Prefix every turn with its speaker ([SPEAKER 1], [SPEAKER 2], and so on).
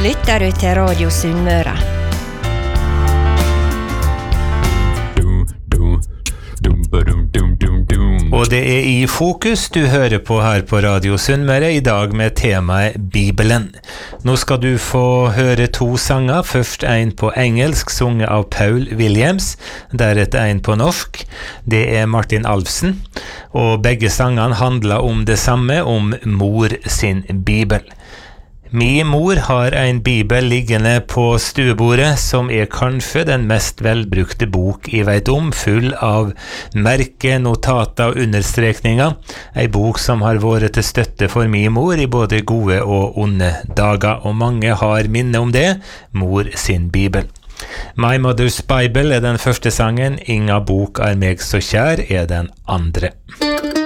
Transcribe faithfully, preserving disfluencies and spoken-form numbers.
[SPEAKER 1] lytter du til Radio Sunnmøre.
[SPEAKER 2] Og det er i Fokus du hører på her på Radio Sunnmøre i dag med temaet Bibelen. Nå skal du få høre to sanger, først en på engelsk, sunget av Paul Williams, deretter en på norsk. Det er Martin Alfsen, og begge sangene handler om det samme, om mor sin bibel. Min mor har en bibel liggende på stuebordet som er kanskje den mest velbrukte bok jeg vet om, full av merke, notater og understrekninger. En bok som har vært til støtte for min mor i både gode og onde dager, og mange har minne om det, mor sin bibel. My Mother's Bible er den første sangen, Inga bok er meg så kjær er den andre.